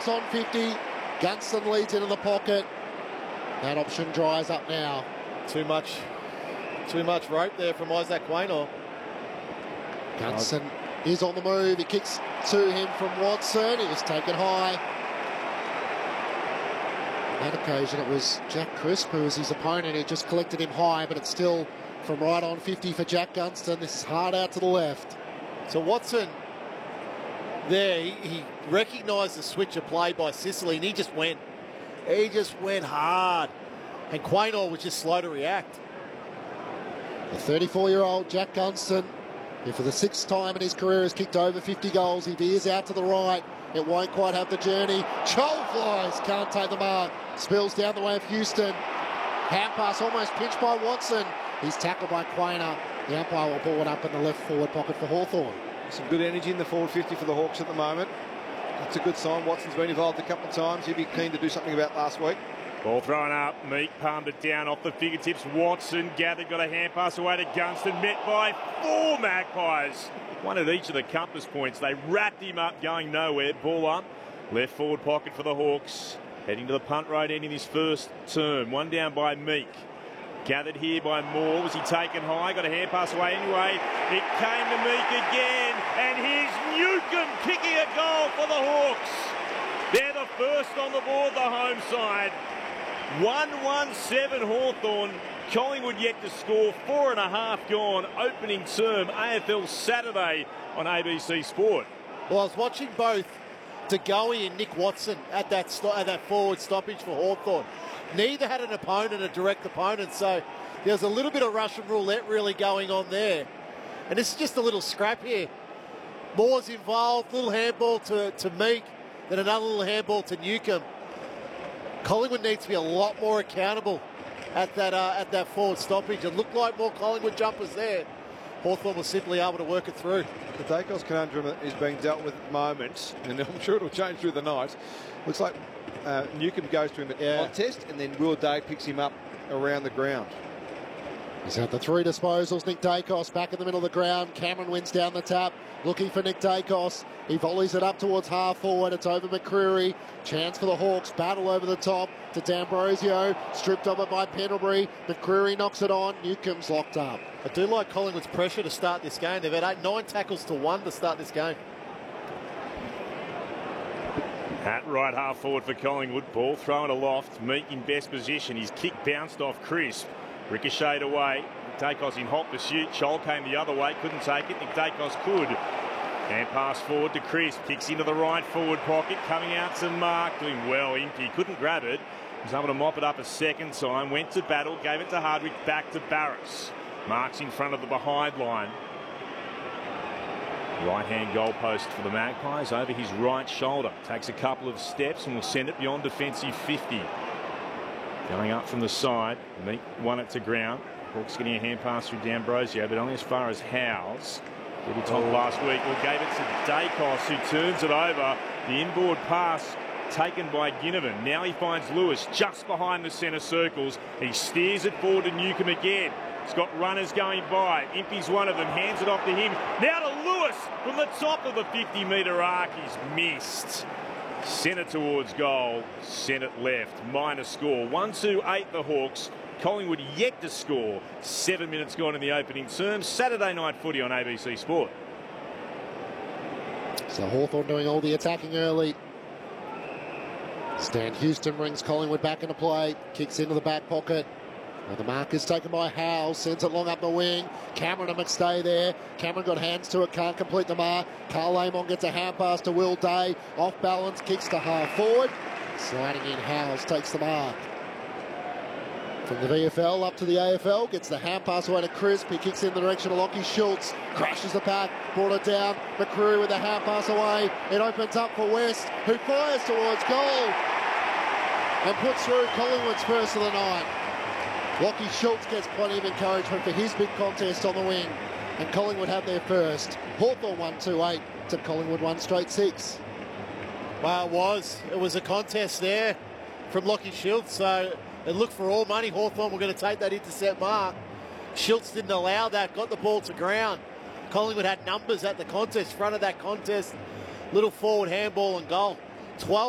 on 50. Gunston leads into the pocket. That option dries up now. Too much rope there from Isaac Quaynor. Gunston is on the move. He kicks to him from Watson. He was taken high. On that occasion, it was Jack Crisp who was his opponent. He just collected him high, but it's still from right on 50 for Jack Gunston. This is hard out to the left. So Watson there, he recognised the switch of play by Sicily, and he just went hard. And Quaynor was just slow to react. The 34-year-old Jack Gunston, who for the 6th time in his career has kicked over 50 goals. He veers out to the right. It won't quite have the journey. Chol flies, can't take the mark. Spills down the way of Houston. Hand pass almost pinched by Watson. He's tackled by Quaynor. The umpire will pull it up in the left forward pocket for Hawthorn. Some good energy in the forward 50 for the Hawks at the moment. That's a good sign. Watson's been involved a couple of times. He'd be keen to do something about last week. Ball thrown up. Meek palmed it down off the fingertips. Watson gathered, got a hand pass away to Gunston. Met by 4 Magpies. One at each of the compass points. They wrapped him up, going nowhere. Ball up. Left forward pocket for the Hawks. Heading to the punt road end in his first term. One down by Meek. Gathered here by Moore. Was he taken high? Got a hand pass away anyway. It came to Meek again. And here's Newcomb kicking a goal for the Hawks. They're the first on the board, the home side. 1-1-7 Hawthorn. Collingwood yet to score. 4.5 gone. Opening term AFL Saturday on ABC Sport. Well, I was watching both DeGoey and Nick Watson at that forward stoppage for Hawthorn. Neither had an opponent, a direct opponent, so there's a little bit of Russian roulette really going on there. And this is just a little scrap here. Moore's involved, little handball to Meek, then another little handball to Newcomb. Collingwood needs to be a lot more accountable at that forward stoppage. It looked like more Collingwood jumpers there. Hawthorn was simply able to work it through. The Dacos conundrum is being dealt with at the moment, and I'm sure it'll change through the night. Looks like Newcomb goes to him at contest, and then Will Day picks him up around the ground. He's had the 3 disposals. Nick Dacos back in the middle of the ground. Cameron wins down the tap, looking for Nick Dacos. He volleys it up towards half forward. It's over McCreary. Chance for the Hawks. Battle over the top to D'Ambrosio. Stripped of it by Pendlebury. McCreary knocks it on. Newcomb's locked up. I do like Collingwood's pressure to start this game. They've had 9 tackles to 1 to start this game. At right half forward for Collingwood. Ball thrown aloft. Meek in best position. His kick bounced off Crisp. Ricocheted away. Dacos in hot pursuit. Scholl came the other way. Couldn't take it. Nick Dacos could. And pass forward to Crisp. Kicks into the right forward pocket. Coming out to Mark. Doing well. Impey couldn't grab it. Was able to mop it up a second time. Went to battle. Gave it to Hardwick. Back to Barras. Marks in front of the behind line. Right-hand goalpost for the Magpies over his right shoulder. Takes a couple of steps and will send it beyond defensive 50. Going up from the side. Meek won it to ground. Hawks getting a hand pass through D'Ambrosio, but only as far as Howes. Did he top last week? Or gave it to Dacos, who turns it over. The inboard pass taken by Ginnivan. Now he finds Lewis just behind the centre circles. He steers it forward to Newcomb again. He's got runners going by. Impey's one of them. Hands it off to him. Now to Lewis from the top of the 50-metre arc. He's missed. Sent it towards goal. Sent it left. Minor score. 1-2-8 the Hawks. Collingwood yet to score. 7 minutes gone in the opening term. Saturday night footy on ABC Sport. So Hawthorn doing all the attacking early. Stan Houston brings Collingwood back into play. Kicks into the back pocket. Well, the mark is taken by Howell. Sends it long up the wing. Cameron and McStay there. Cameron got hands to it. Can't complete the mark. Carl Amon gets a hand pass to Will Day. Off balance. Kicks to half forward. Sliding in Howells takes the mark. From the VFL up to the AFL. Gets the hand pass away to Crisp. He kicks in the direction of Lockie Schultz. Crashes the pack. Brought it down. McCreary with the hand pass away. It opens up for West, who fires towards goal. And puts through Collingwood's first of the night. Lockie Schultz gets plenty of encouragement for his big contest on the wing. And Collingwood have their first. Hawthorn 1-2-8 to Collingwood 1 straight 6. Well, it was a contest there from Lockie Schultz. So it looked for all money. Hawthorn were going to take that intercept mark. Schultz didn't allow that. Got the ball to ground. Collingwood had numbers at the contest, front of that contest. Little forward handball and goal. 12